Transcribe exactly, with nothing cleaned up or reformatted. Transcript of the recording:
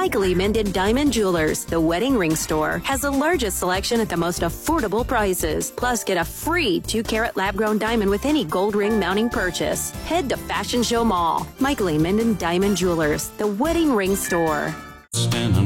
Michael E. Minden Diamond Jewelers, the wedding ring store, has the largest selection at the most affordable prices. Plus, get a free two carat lab-grown diamond with any gold ring mounting purchase. Head to Fashion Show Mall. Michael E. Minden Diamond Jewelers, the wedding ring store.